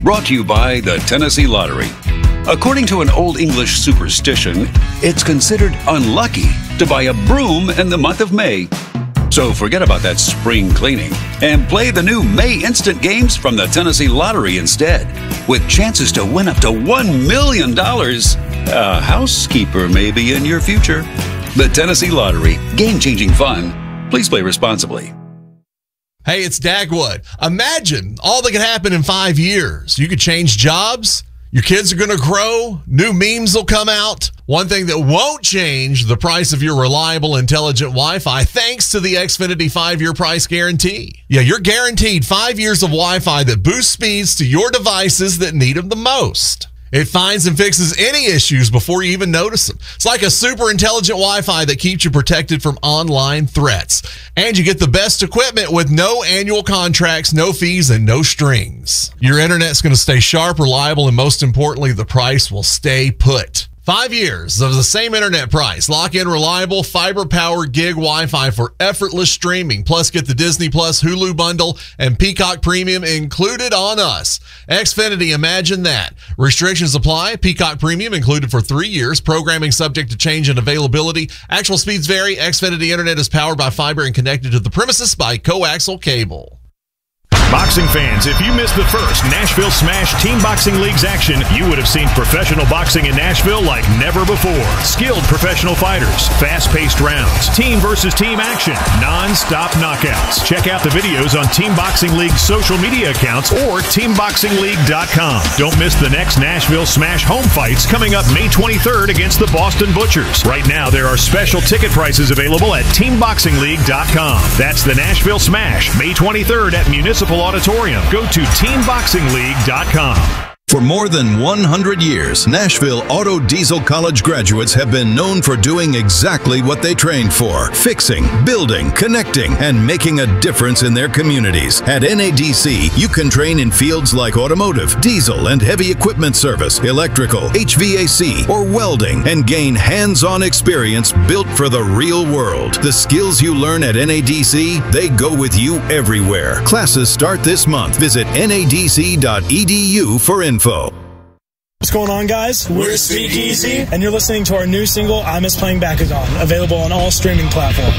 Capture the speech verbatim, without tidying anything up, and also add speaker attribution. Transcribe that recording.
Speaker 1: Brought to you by the Tennessee Lottery. According to an Old English superstition, it's considered unlucky to buy a broom in the month of May. So forget about that spring cleaning and play the new May Instant games from the Tennessee Lottery instead, with chances to win up to one million dollars. A housekeeper may be in your future. The Tennessee Lottery. Game-changing fun. Please play responsibly.
Speaker 2: Hey, it's Dagwood. Imagine all that could happen in five years. You could change jobs. Your kids are going to grow. New memes will come out. One thing that won't change, the price of your reliable, intelligent Wi-Fi, thanks to the Xfinity five-year price guarantee. Yeah, you're guaranteed five years of Wi-Fi that boosts speeds to your devices that need them the most. It finds and fixes any issues before you even notice them. It's like a super intelligent Wi-Fi that keeps you protected from online threats. And you get the best equipment with no annual contracts, no fees, and no strings. Your internet's going to stay sharp, reliable, and most importantly, the price will stay put. Five years of the same internet price. Lock in reliable fiber-powered gig Wi-Fi for effortless streaming. Plus, get the Disney Plus Hulu bundle and Peacock Premium included on us. Xfinity, imagine that. Restrictions apply. Peacock Premium included for three years. Programming subject to change in availability. Actual speeds vary. Xfinity Internet is powered by fiber and connected to the premises by coaxial cable.
Speaker 3: Boxing fans, if you missed the first Nashville Smash Team Boxing League's action, you would have seen professional boxing in Nashville like never before. Skilled professional fighters, fast-paced rounds, team versus team action, non-stop knockouts. Check out the videos on Team Boxing League's social media accounts or team boxing league dot com. Don't miss the next Nashville Smash home fights coming up May twenty-third against the Boston Butchers. Right now, there are special ticket prices available at team boxing league dot com. That's the Nashville Smash, May twenty-third at Municipal Auditorium. Go to team boxing league dot com.
Speaker 4: For more than one hundred years, Nashville Auto Diesel College graduates have been known for doing exactly what they trained for: fixing, building, connecting, and making a difference in their communities. At N A D C, you can train in fields like automotive, diesel and heavy equipment service, electrical, H V A C, or welding, and gain hands-on experience built for the real world. The skills you learn at N A D C, they go with you everywhere. Classes start this month. Visit N A D C dot E D U for info.
Speaker 5: What's going on, guys? We're Speakeasy, and you're listening to our new single, I Miss Playing Bakugan, available on all streaming platforms.